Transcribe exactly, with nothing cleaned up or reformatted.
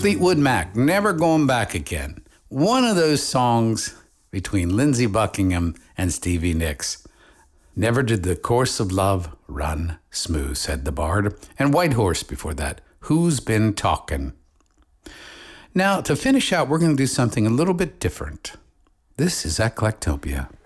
Fleetwood Mac, Never Going Back Again. One of those songs between Lindsey Buckingham and Stevie Nicks. Never did the course of love run smooth, said the bard. And White Horse before that, Who's Been Talkin'? Now, to finish out, we're going to do something a little bit different. This is Eclectopia.